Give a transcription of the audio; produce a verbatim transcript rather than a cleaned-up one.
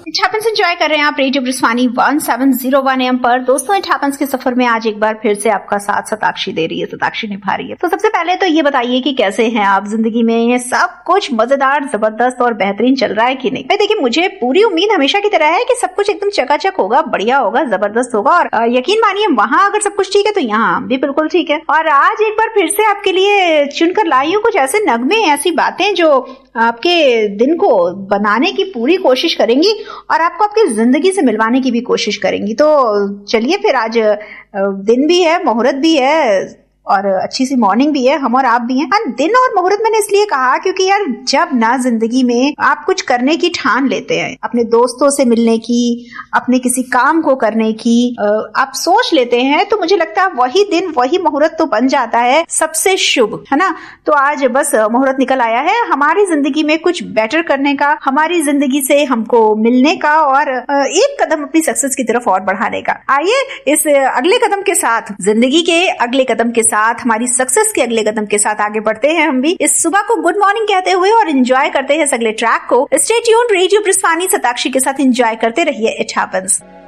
It happens enjoy कर रहे हैं आप radio ब्रिस्वानी one seven zero one M पर। दोस्तों इट हैपेंस के सफर में आज एक बार फिर से आपका साथ सताक्षी दे रही है, सताक्षी निभा रही है। तो सबसे पहले तो ये बताइए कि कैसे हैं आप जिंदगी में, ये सब कुछ मजेदार, जबरदस्त और बेहतरीन चल रहा है कि नहीं। भाई देखिए, मुझे पूरी उम्मीद हमेशा की तरह है कि सब कुछ एकदम चकाचक होगा, बढ़िया होगा, जबरदस्त होगा। और यकीन मानिए वहां अगर सब कुछ ठीक है तो यहाँ भी बिल्कुल ठीक है। और आज एक बार फिर से आपके लिए चुनकर लाई हूँ कुछ ऐसे नगमे, ऐसी बातें जो आपके दिन को बनाने की पूरी कोशिश करेंगी और आपको आपकी जिंदगी से मिलवाने की भी कोशिश करेंगी। तो चलिए फिर, आज दिन भी है, मुहूर्त भी है और अच्छी सी मॉर्निंग भी है, हम और आप भी हैं। और दिन और मुहूर्त मैंने इसलिए कहा क्योंकि यार जब ना जिंदगी में आप कुछ करने की ठान लेते हैं, अपने दोस्तों से मिलने की, अपने किसी काम को करने की आप सोच लेते हैं, तो मुझे लगता है वही दिन, वही मुहूर्त तो बन जाता है सबसे शुभ, है ना। तो आज बस मुहूर्त निकल आया है हमारी जिंदगी में कुछ बेटर करने का, हमारी जिंदगी से हमको मिलने का और एक कदम अपनी सक्सेस की तरफ और बढ़ाने का। आइए इस अगले कदम के साथ, जिंदगी के अगले कदम के साथ, हमारी सक्सेस के अगले कदम के साथ आगे बढ़ते हैं हम भी। इस सुबह को गुड मॉर्निंग कहते हुए और एंजॉय करते हैं इस अगले ट्रैक को। स्टे ट्यून्ड, रेडियो ब्रिस्वानी सताक्षी के साथ एंजॉय करते रहिए इट हैपेंस।